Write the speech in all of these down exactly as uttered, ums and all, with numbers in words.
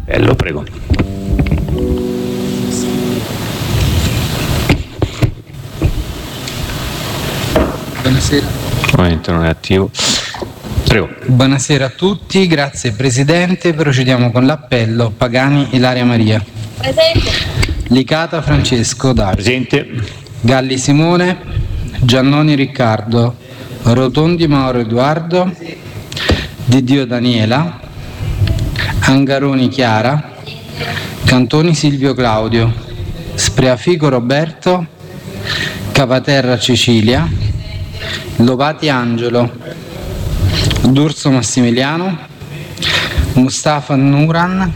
Cappello, prego. Buonasera. Ovviamente non è attivo. Prego. Buonasera a tutti, grazie Presidente. Procediamo con l'appello. Pagani Ilaria Maria. Presente. Licata Francesco Davide. Presente. Galli Simone. Giannoni Riccardo. Rotondi Mauro Edoardo. Di Dio Daniela. Angaroni Chiara. Cantoni Silvio Claudio. Spreafico Roberto. Cavaterra Cecilia. Lovati Angelo. D'Urso Massimiliano. Mustafa Nuran.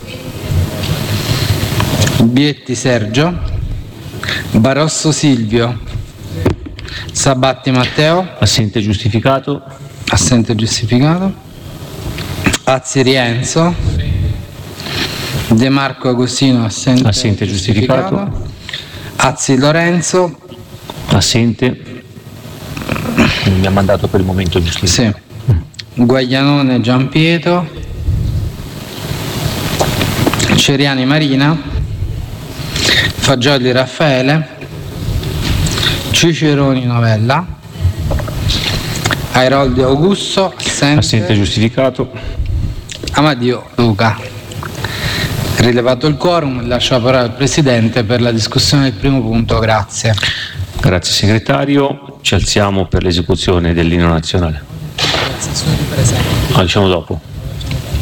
Bietti Sergio. Barosso Silvio. Sabatti Matteo. Assente giustificato. Assente giustificato. Azzi Rienzo. De Marco Agostino. Assente, Assente giustificato. Azzi Lorenzo. Assente. Mi ha mandato per il momento giustificato. Sì. Guaglianone Gianpietro. Ceriani Marina. Fagioli Raffaele. Ciceroni Novella. Airoldi Augusto. Assente. Assente giustificato. Amadio Luca. Rilevato il quorum, lascio la parola al Presidente per la discussione del primo punto. Grazie. Grazie segretario. Ci alziamo per l'esecuzione dell'inno nazionale. Grazie, sono presente. Ah, diciamo dopo.